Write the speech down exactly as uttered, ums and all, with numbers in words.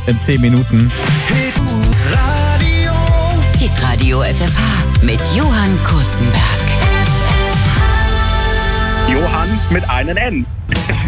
in zehn Minuten. Hitradio F F H mit Johann Kurzenberg. Johann mit einem N.